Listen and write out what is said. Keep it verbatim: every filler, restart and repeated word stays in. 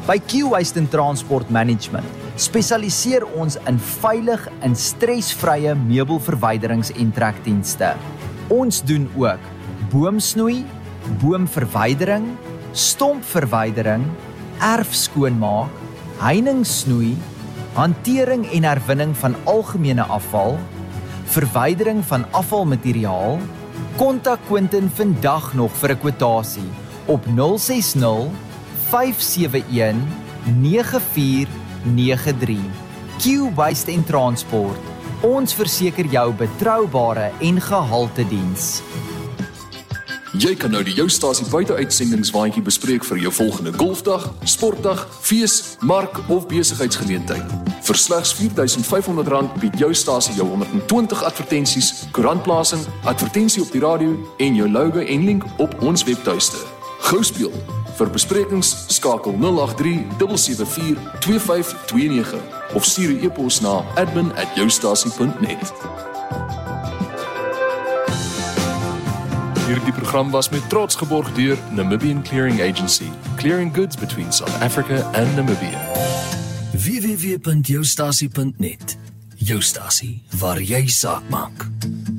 By Q Waste and Transport Management spesialiseer ons in veilig en stresvrye meubelverwyderings en trekdienste. Ons doen ook boomsnoei, boomverwydering, stompverwydering, erfskoonmaak, heiningssnoei, hantering en herwinning van algemene afval, verwydering van afvalmateriaal. Kontak Quentin vandag nog vir 'n kwotasie op nul ses nul, vyf sewe een, nege vier nege drie. Q Waste en Transport. Ons verseker jou betroubare en gehalte diens. Jy kan nou die Jou Stasie buiteuitsendingswaandjie bespreek vir jou volgende golfdag, sportdag, fees, mark of besigheidsgeleentheid. Vir slegs vier duisend vyf honderd rand bied Jou Stasie jou honderd en twintig advertensies, koerantplasing, advertensie op die radio en jou logo en link op ons webtuiste. Gou speel. Vir besprekings skakel nul agt drie, sewe sewe vier, twee vyf twee nege of stuur 'n e-pos na admin at joustasie punt net. Hierdie program was met trots geborg deur Namibian Clearing Agency, clearing goods between South Africa and Namibia. w w w punt joustasie punt net. Joustasie, waar jy saak maak.